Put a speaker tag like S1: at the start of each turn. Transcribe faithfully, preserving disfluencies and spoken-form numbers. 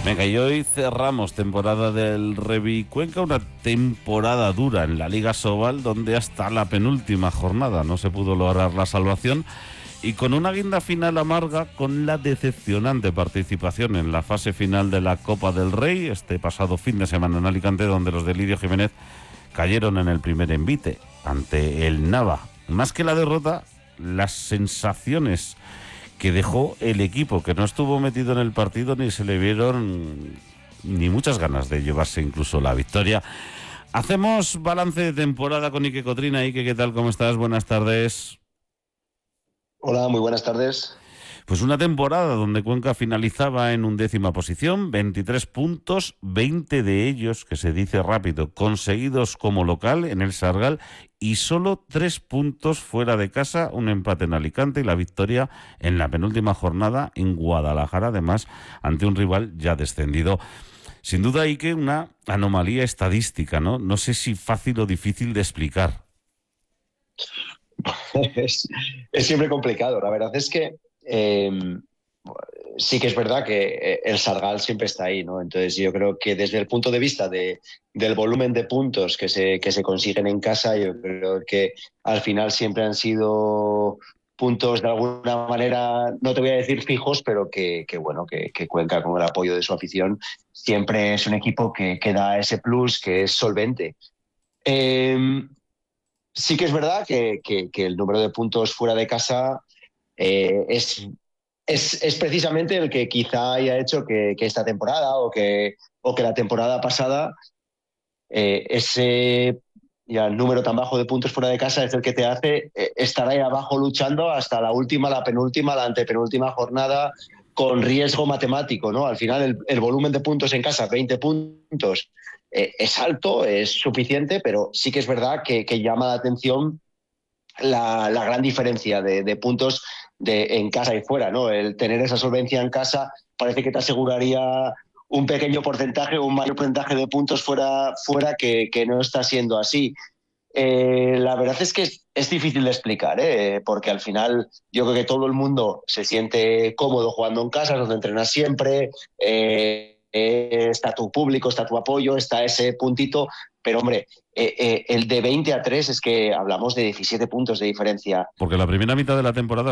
S1: Venga, y hoy cerramos temporada del Revi Cuenca, una temporada dura en la Liga Sobal, donde hasta la penúltima jornada no se pudo lograr la salvación, y con una guinda final amarga con la decepcionante participación en la fase final de la Copa del Rey, este pasado fin de semana en Alicante, donde los de Lidio Jiménez cayeron en el primer envite ante el Nava. Más que la derrota, las sensaciones que dejó el equipo, que no estuvo metido en el partido ni se le vieron ni muchas ganas de llevarse incluso la victoria. Hacemos balance de temporada con Ike Cotrina. Ike, ¿qué tal? ¿Cómo estás? Buenas tardes.
S2: Hola, muy buenas tardes.
S1: Pues una temporada donde Cuenca finalizaba en undécima posición, veintitrés puntos, veinte de ellos, que se dice rápido, conseguidos como local en el Sargal, y solo tres puntos fuera de casa, un empate en Alicante y la victoria en la penúltima jornada en Guadalajara, además ante un rival ya descendido. Sin duda hay que una anomalía estadística, ¿no? No sé si fácil o difícil de explicar.
S2: Es, es siempre complicado. La verdad es que eh, sí que es verdad que el Sargal siempre está ahí, ¿no? Entonces yo creo que desde el punto de vista de, del volumen de puntos que se, que se consiguen en casa, yo creo que al final siempre han sido puntos de alguna manera, no te voy a decir fijos, pero que, que bueno, que, que Cuenca, con el apoyo de su afición, siempre es un equipo que, que da ese plus, que es solvente. Eh, Sí que es verdad que, que, que el número de puntos fuera de casa eh, es, es, es precisamente el que quizá haya hecho que, que esta temporada o que, o que la temporada pasada eh, ese ya, número tan bajo de puntos fuera de casa es el que te hace eh, estar ahí abajo luchando hasta la última, la penúltima, la antepenúltima jornada con riesgo matemático, ¿no? Al final el, el volumen de puntos en casa, veinte puntos, eh, es alto, es suficiente, pero sí que es verdad que, que llama la atención la, la gran diferencia de, de puntos de, en casa y fuera, ¿no? El tener esa solvencia en casa parece que te aseguraría un pequeño porcentaje o un mayor porcentaje de puntos fuera, fuera que, que no está siendo así. Eh, la verdad es que es, es difícil de explicar, ¿eh? Porque al final yo creo que todo el mundo se siente cómodo jugando en casa, donde entrenas siempre, eh, eh, está tu público, está tu apoyo, está ese puntito, pero hombre, eh, eh, el de veinte a tres es que hablamos de diecisiete puntos de diferencia.
S1: Porque la primera mitad de la temporada